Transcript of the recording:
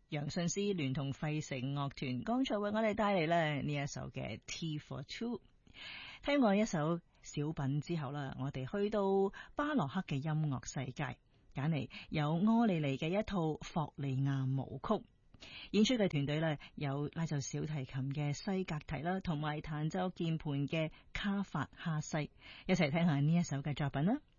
楊信思聯同費城樂團剛才為我哋帶嚟咧呢一首嘅 Tea for Two。聽過一首小品之後啦，我哋去到巴洛克嘅音樂世界，揀嚟有柯利尼嘅一套霍利亞舞曲。演出嘅團隊咧有拉奏小提琴嘅西格提啦，同埋彈奏鍵盤嘅卡法哈西，一齊聽下呢一首嘅作品啦。